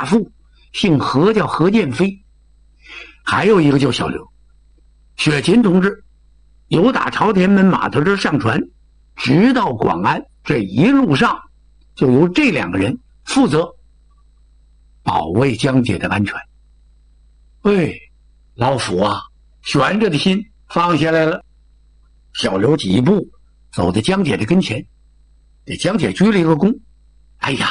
富，姓何，叫何建飞。还有一个叫小刘。雪芹同志由打朝天门码头这上船，直到广安，这一路上就由这2个人负责保卫江姐的安全。老虎啊，悬着的心放下来了。小刘几步走到江姐的跟前，给江姐鞠了一个躬。哎呀，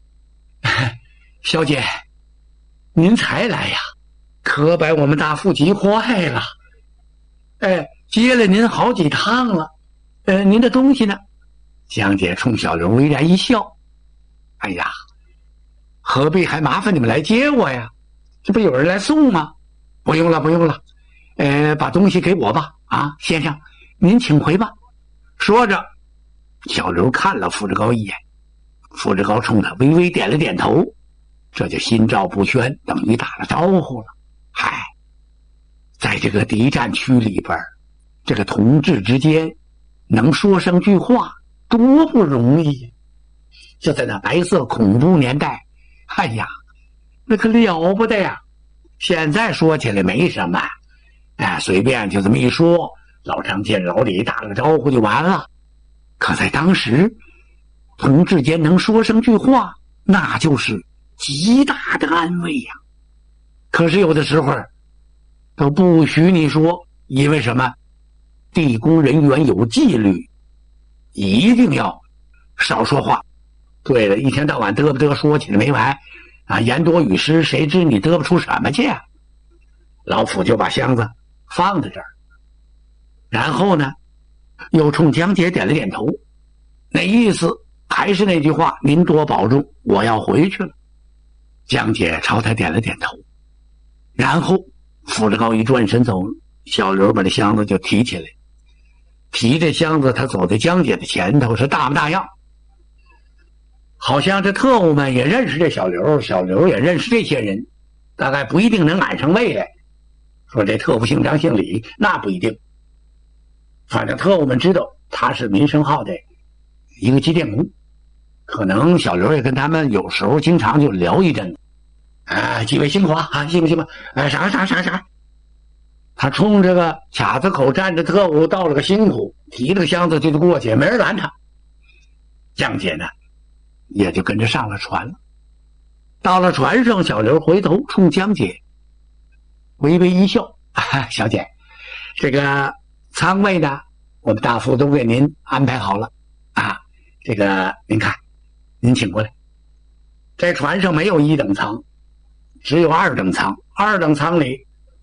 小姐，您才来呀，可把我们大富急坏了。接了您好几趟了，您的东西呢？江姐冲小刘微然一笑。哎呀，何必还麻烦你们来接我呀？这不有人来送吗？不用了，把东西给我吧。啊，先生，您请回吧。说着，小刘看了傅志高一眼，傅志高冲他微微点了点头，这就心照不宣，等于打了招呼了。嗨，在这个敌占区里边，这个同志之间能说上句话多不容易呀！就在那白色恐怖年代，哎呀，那可了不得呀！现在说起来没什么，随便就这么一说，老张见老李打了个招呼就完了。可在当时，同志间能说上句话，那就是极大的安慰呀。可是有的时候都不许你说，因为什么？地宫人员有纪律，一定要少说话。对了，一天到晚嘚不嘚说起来没完啊，言多语失，谁知你嘚不出什么去啊？老虎就把箱子放在这儿，然后呢又冲江姐点了点头，那意思还是那句话，您多保重，我要回去了。江姐朝他点了点头，然后傅志高一转身走，小刘把这箱子就提起来，提着箱子他走在江姐的前头，是大模大样，好像这特务们也认识这小刘，小刘也认识这些人，大概不一定能按上位来。说这特务姓张姓李，那不一定，反正特务们知道他是民生号的一个机电工，可能小刘也跟他们有时候经常就聊一阵子。几位辛苦啊，辛苦。啥。他冲这个卡子口站着特务道了个辛苦，提了个箱子就过去，没人拦他。江姐呢也就跟着上了船了。到了船上，小刘回头冲江姐微微一笑，小姐，这个舱位呢我们大副都给您安排好了啊，这个您看，您请过来。在船上没有1等舱，只有2等舱，2等舱里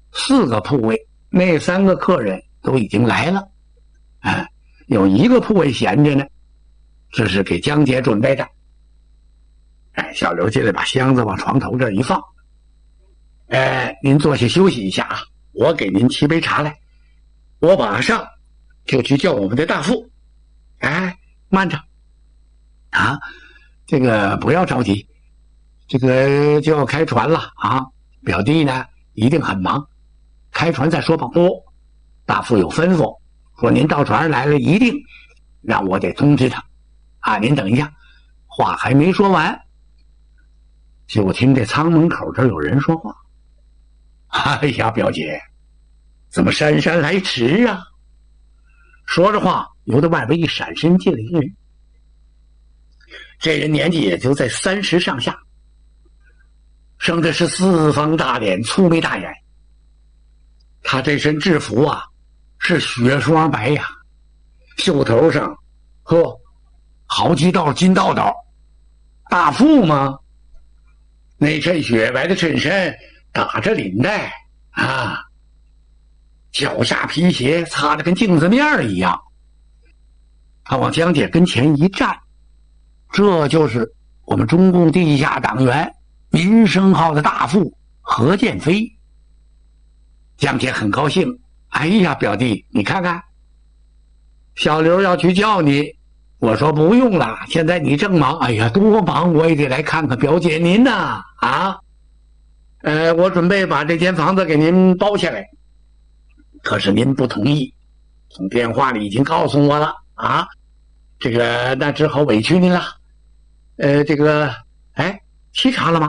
4个铺位，那3个客人都已经来了，有1个铺位闲着呢，这是给江姐准备的。小刘进来把箱子往床头这一放，您坐下休息一下啊，我给您沏杯茶来，我马上就去叫我们的大副。慢着啊，这个不要着急，这个就要开船了啊，表弟呢一定很忙，开船再说吧。大副有吩咐，说您到船上来了，一定让我得通知他啊。您等一下，话还没说完，就听这舱门口这有人说话。哎呀，表姐，怎么姗姗来迟啊？说着话，由他外边一闪身进了一个人，这人年纪也就在30上下，生的是四方大脸，粗眉大眼。他这身制服啊是雪霜白呀，袖头上好几道金道道。大副吗？那衬雪白的衬衫打着领带啊，脚下皮鞋擦得跟镜子面一样。他往江姐跟前一站，这就是我们中共地下党员民生号的大副何建飞。江姐很高兴，哎呀，表弟，你看看，小刘要去叫你，我说不用了，现在你正忙。哎呀，多忙，我也得来看看表姐您呐啊。我准备把这间房子给您包下来，可是您不同意，从电话里已经告诉我了啊，这个那只好委屈您了。这个沏茶了吗？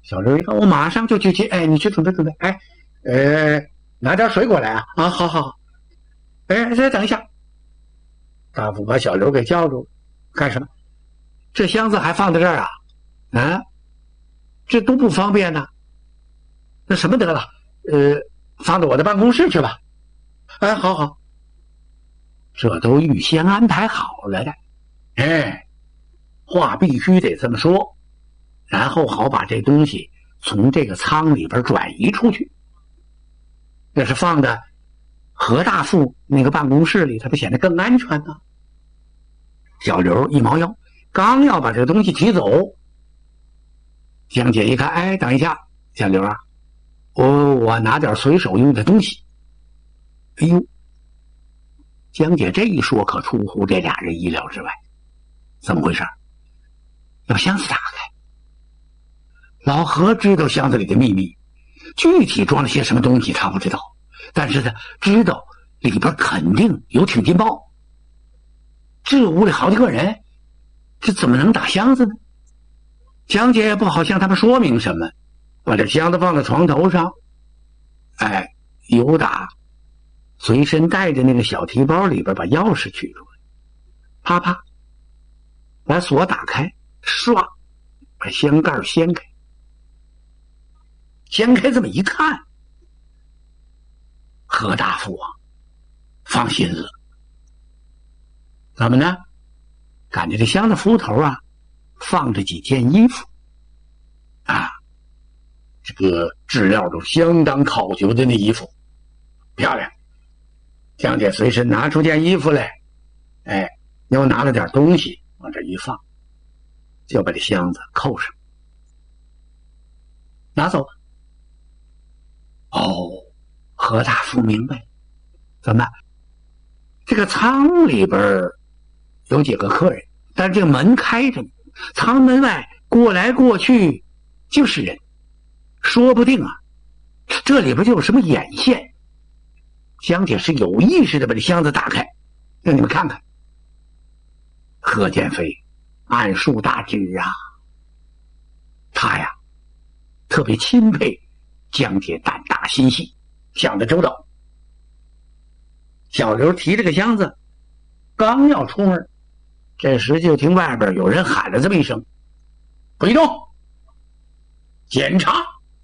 小刘一看，我马上就去，哎，你去准备准备，哎，拿点水果来啊！啊，好好好，哎，再等一下。大夫把小刘给叫住，干什么？这箱子还放在这儿啊？啊，这多不方便呢。那什么得了，放到我的办公室去吧。哎，好好，这都预先安排好了的。哎，话必须得这么说，然后好把这东西从这个舱里边转移出去。要是放在何大富那个办公室里，他不显得更安全呢？小刘一猫腰，刚要把这个东西提走，江姐一看，哎，等一下，小刘啊，我拿点随手用的东西。哎呦，江姐这一说可出乎这俩人意料之外。怎么回事？要箱子打开。老何知道箱子里的秘密，具体装了些什么东西他不知道，但是他知道里边肯定有挺进包。这屋里好几个人，这怎么能打箱子呢？江姐也不好向他们说明什么，把这箱子放在床头上，哎，由打随身带着那个小提包里边把钥匙取出来，啪啪把锁打开，唰把箱盖掀开。掀开这么一看，何大富啊放心了。怎么呢？感觉这箱子扶头啊放着几件衣服啊，这个质料都相当考究的那衣服，漂亮。江姐随身拿出件衣服来，哎，又拿了点东西往这一放，就把这箱子扣上，拿走吧。哦，何大富明白，怎么这个舱里边有几个客人，但这个门开着呢，舱门外过来过去就是人，说不定啊这里边就有什么眼线。江姐是有意识的把这箱子打开，让你们看看。贺建飞暗树大枝啊，他呀特别钦佩江姐胆大心细，想得周到。小刘提着个箱子刚要出门，这时就听外边有人喊了这么一声：不许动，检查。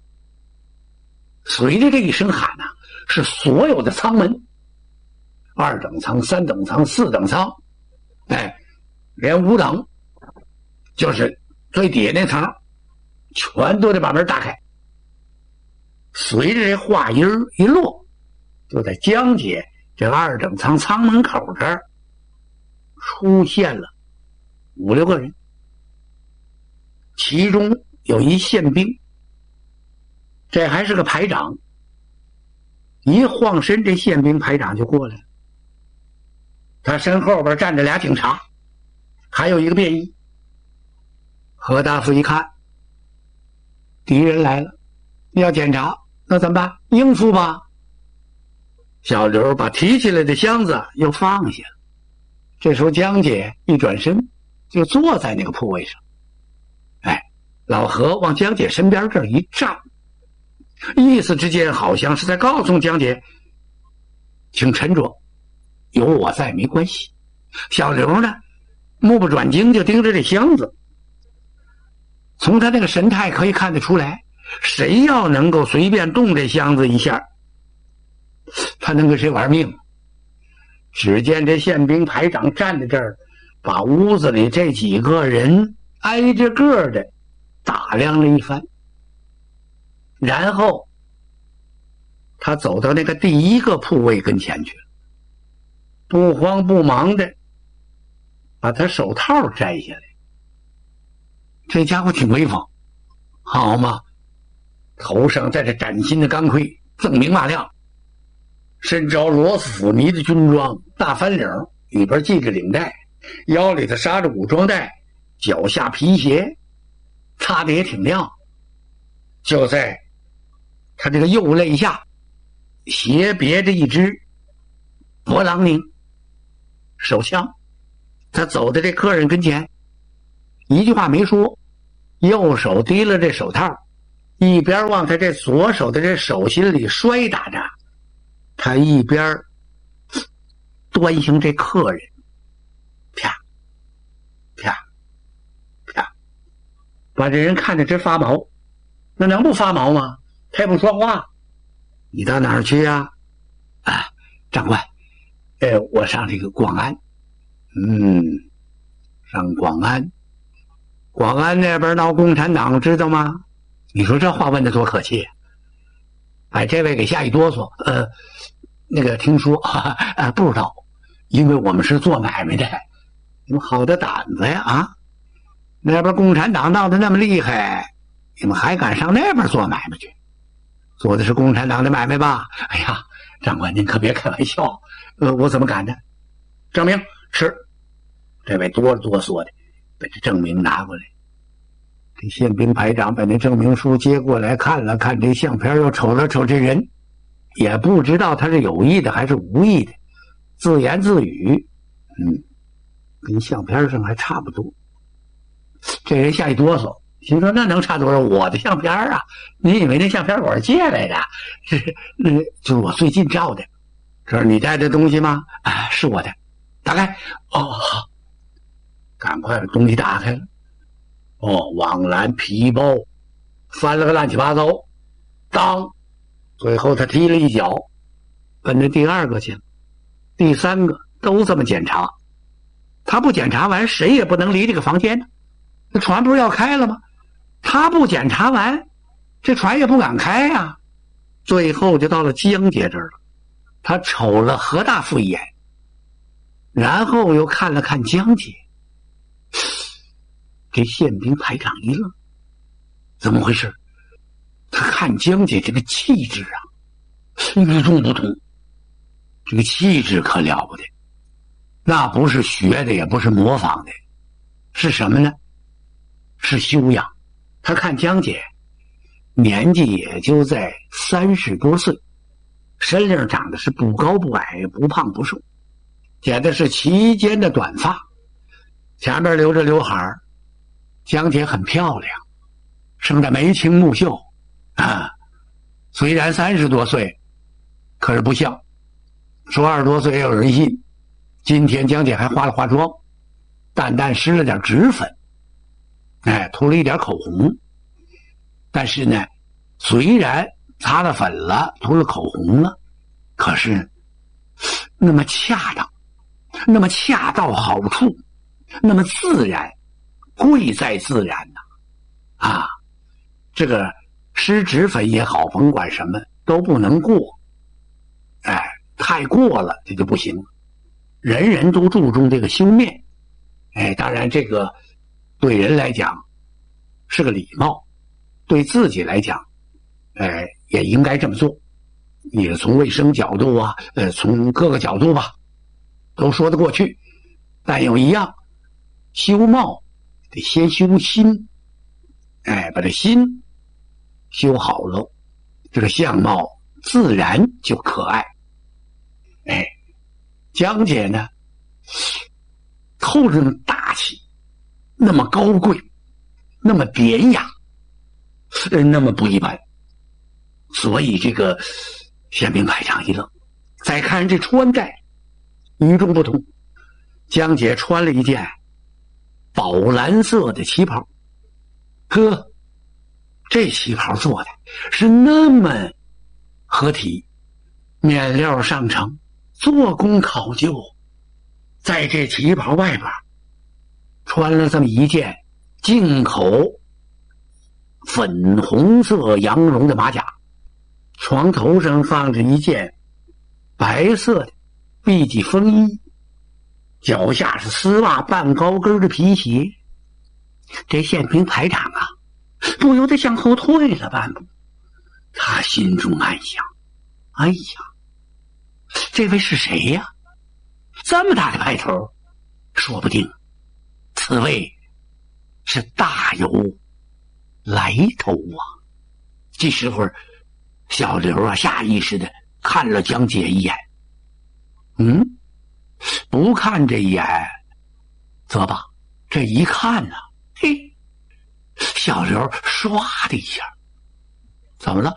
随着这一声喊啊，是所有的舱门，2等舱、3等舱、4等舱，哎，连5等，就是最底下那层，全都得把门打开。随着这话音一落，就在江姐这2等舱舱门口这儿出现了5、6个人，其中有一宪兵，这还是个排长。一晃身，这宪兵排长就过来了，他身后边站着俩警察，还有一个便衣。何大富一看敌人来了，要检查，那怎么办？应付吧。小刘把提起来的箱子又放下了。这时候江姐一转身就坐在那个铺位上，哎，老何往江姐身边这一站，意思之间好像是在告诉江姐，请沉着，有我在没关系。小刘呢目不转睛就盯着这箱子，从他那个神态可以看得出来，谁要能够随便动这箱子一下，他能跟谁玩命。只见这宪兵排长站在这儿，把屋子里这几个人挨着个的打量了一番，然后他走到那个第一个铺位跟前去了，不慌不忙的把他手套摘下来。这家伙挺威风，好嘛，头上戴着崭新的钢盔，锃明瓦亮，身着罗斯福尼的军装，大翻领，里边系着领带，腰里头扎着武装带，脚下皮鞋擦得也挺亮。就在他这个右肋下斜别着一支勃朗宁手枪。他走到这客人跟前，一句话没说，右手提了这手套， 一边往他这左手的这手心里摔打着，他一边端详这客人，啪啪啪，把这人看着直发毛。那能不发毛吗？他也不说话。你到哪儿去呀？啊，长官，我上这个广安。上广安。广安那边闹共产党，知道吗？你说这话问得多可气，把这位给吓一哆嗦。那个听说不知道，因为我们是做买卖的。你们好的胆子呀啊！那边共产党闹得那么厉害，你们还敢上那边做买卖去？做的是共产党的买卖吧？哎呀，长官您可别开玩笑，我怎么敢呢？证明是。这位哆了哆嗦的把这证明拿过来。这宪兵排长把那证明书接过来看了看这相片，又瞅了瞅这人，也不知道他是有意的还是无意的，自言自语，跟相片上还差不多。这人吓一哆嗦，心说那能差多少？我的相片啊！你以为那相片我是借来的？就是我最近照的。这是你带的东西吗？是我的。打开。好，赶快把东西打开了。网篮皮包，翻了个乱七八糟。当，最后他踢了一脚，奔着第二个去了。第三个都这么检查，他不检查完，谁也不能离这个房间呢。那船不是要开了吗？他不检查完，这船也不敢开呀。最后就到了江姐这儿了，他瞅了何大夫一眼，然后又看了看江姐。这宪兵排长一愣，怎么回事？他看江姐这个气质啊，与众不同。这个气质可了不得，那不是学的，也不是模仿的，是什么呢？是修养。他看江姐年纪也就在30多岁，身量长得是不高不矮，不胖不瘦，剪的是齐肩的短发，前面留着刘海。江姐很漂亮，生得眉清目秀啊。虽然30多岁，可是不像，说20多岁也有人信。今天江姐还化了化妆，淡淡施了点脂粉，涂了一点口红。但是呢，虽然擦了粉了，涂了口红了，可是那么恰当，那么恰到好处，那么自然，贵在自然呐！这个施脂粉也好，甭管什么都不能过，太过了这就不行了。人人都注重这个修面，当然这个对人来讲是个礼貌，对自己来讲，也应该这么做。也从卫生角度啊，从各个角度吧，都说得过去。但有一样，修貌得先修心，把这心修好了，这个相貌自然就可爱。江姐呢，透着那么大气，那么高贵，那么典雅，那么不一般。所以这个宪兵排长一愣，再看这穿戴与众不同。江姐穿了一件宝蓝色的旗袍，这旗袍做的是那么合体，面料上乘，做工考究。在这旗袍外边穿了这么一件进口粉红色羊绒的马甲，床头上放着一件白色的碧脊风衣，脚下是丝袜半高跟的皮鞋。这宪兵排长啊，不由得向后退了半步。他心中暗想，哎呀，这位是谁呀？这么大的派头，说不定此位是大有来头啊。这时候小刘啊，下意识的看了江姐一眼。不看这一眼则罢，这一看呢，小刘唰的一下怎么了？